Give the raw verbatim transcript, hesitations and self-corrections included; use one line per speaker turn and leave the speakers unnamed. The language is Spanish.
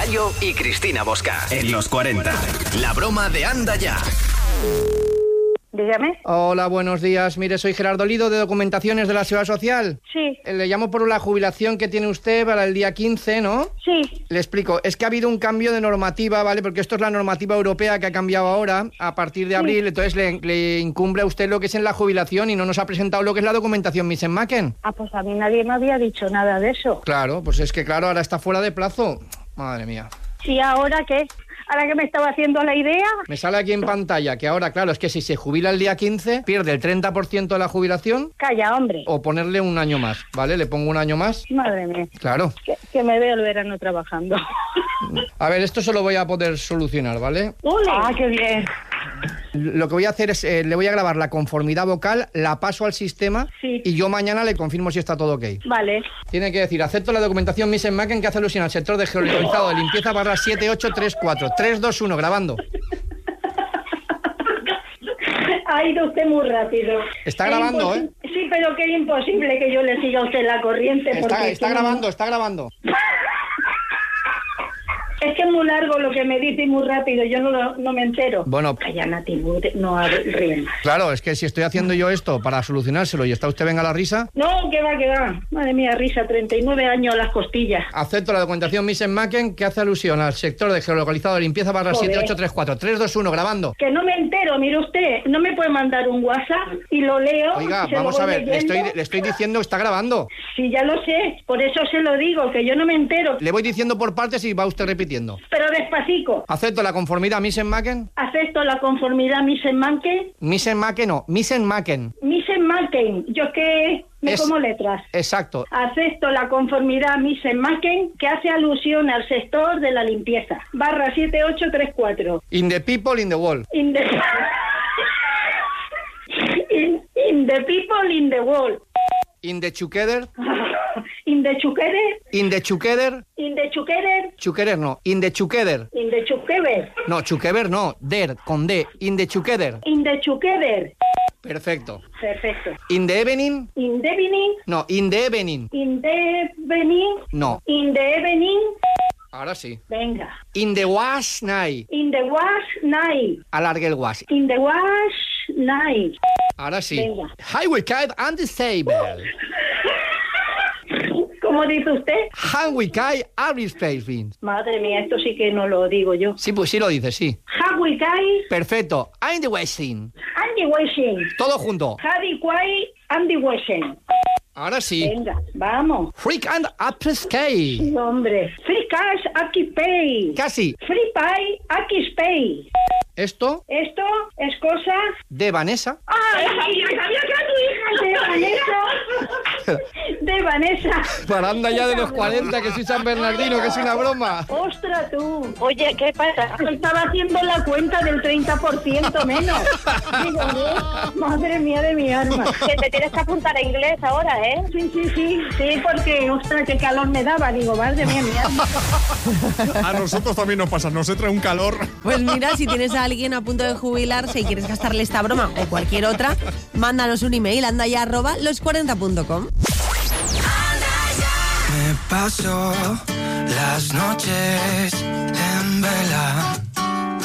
Gallo y Cristina Bosca. En los cuarenta. La broma de Anda Ya.
Dígame.
Hola, buenos días. Mire, soy Gerardo Lido, de Documentaciones de la Seguridad Social.
Sí.
Le llamo por la jubilación que tiene usted para el día quince, ¿no?
Sí.
Le explico. Es que ha habido un cambio de normativa, ¿vale? Porque esto es la normativa europea que ha cambiado ahora, a partir de abril. Sí. Entonces le, le incumbe a usted lo que es en la jubilación y no nos ha presentado lo que es la documentación Misen-Macken.
Ah, pues a mí nadie me había dicho nada de eso.
Claro, pues es que claro, ahora está fuera de plazo. Madre mía.
¿Y ahora qué? ¿Ahora que me estaba haciendo la idea?
Me sale aquí en pantalla que ahora, claro, es que si se jubila el día quince, pierde el treinta por ciento de la jubilación.
Calla, hombre.
O ponerle un año más, ¿vale? Le pongo un año más.
Madre mía.
Claro.
Que, que me veo el verano trabajando.
A ver, esto se lo voy a poder solucionar, ¿vale?
¡Ule! ¡Ah, qué bien!
Lo que voy a hacer es, eh, le voy a grabar la conformidad vocal, la paso al sistema.
Sí.
Y yo mañana le confirmo si está todo ok.
Vale.
Tiene que decir, acepto la documentación Misen-Macken que hace alusión al sector de geolocalizado de limpieza barra siete ocho tres cuatro. tres, dos, uno, grabando.
Ha ido usted muy rápido.
Está grabando, ¿eh?
Sí, pero que es imposible que yo le siga a usted la corriente.
Está,
porque
está grabando, está grabando.
Es que es muy largo lo que me dice y muy rápido, yo no, no me entero.
Bueno.
Calla, Nati, no ríes más.
Claro, es que si estoy haciendo yo esto para solucionárselo y está usted venga a la risa.
No, que va, que va. Madre mía, risa, treinta y nueve años a las costillas.
Acepto la documentación Misen-Macken que hace alusión al sector de geolocalizado de limpieza barra siete ocho tres cuatro. tres, dos, uno, grabando.
Que no me entero, mire usted, no me puede mandar un WhatsApp y lo leo.
Oiga, vamos a ver, le estoy, le estoy diciendo que está grabando.
Sí, ya lo sé, por eso se lo digo, que yo no me entero.
Le voy diciendo por partes y va usted repitiendo.
Pero despacito.
Acepto la conformidad Misen-Macken.
Acepto la conformidad Misen-Macken.
Misen-Macken no, Misen-Macken.
Misen-Macken, yo que me
Es-
como letras.
Exacto.
Acepto la conformidad Misen-Macken que hace alusión al sector de la limpieza. Barra siete ocho tres cuatro.
In the people, in the wall.
In the... in, in the people, in the world.
In the together.
In the together.
In the together.
In the together.
Together no. In the together.
In the together.
No, together no. Der, con D. In the together.
In the together.
Perfecto.
Perfecto.
In the evening.
In the evening.
No, in the evening.
In the evening.
No.
In the evening.
Ahora sí.
Venga.
In the wash night.
In the wash night.
Alargue el wash.
In the wash night.
Ahora sí.
Venga.
Highway kite and disable.
¿Cómo dice usted?
Highway kite and space beans.
Madre mía, esto sí que no lo digo yo.
Sí, pues sí lo dice, sí.
Hawi Kai,
Perfecto. I'm the washing.
Andy Washing.
Todo junto.
Hadi Kwai, Andy Washing.
Ahora sí.
Venga, vamos.
Freak and upper sky.
Sí, hombre. Free cash, aquí pay.
Casi.
Free pay, aquí pay.
Esto
Esto es cosa...
de Vanessa.
¡Ay, sabía, sabía que era tu hija! De Vanessa. De Vanessa.
Para anda ya de los cuarenta, que soy San Bernardino, que es una broma.
¡Ostras, tú!
Oye, ¿qué pasa?
Estaba haciendo la cuenta del treinta por ciento menos. Digo, ¿eh? Madre mía de mi alma.
Que te tienes que apuntar a inglés ahora, ¿eh?
Sí, sí, sí. Sí, porque, ostras, qué calor me daba. Digo, madre mía, mi alma.
A nosotros también nos pasa, nos entra un calor.
Pues mira, si tienes a alguien a punto de jubilarse y quieres gastarle esta broma o cualquier otra, mándanos un email, andaya arroba los cuarenta punto com.
Me paso las noches en vela